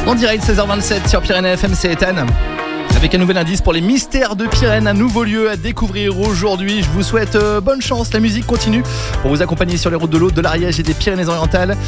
En direct 16h27 sur Pyrénées FM, c'est Ethan. Avec un nouvel indice pour les mystères de Pyrénées, un nouveau lieu à découvrir aujourd'hui. Je vous souhaite bonne chance, la musique continue pour vous accompagner sur les routes de l'Aude, de l'Ariège et des Pyrénées-Orientales.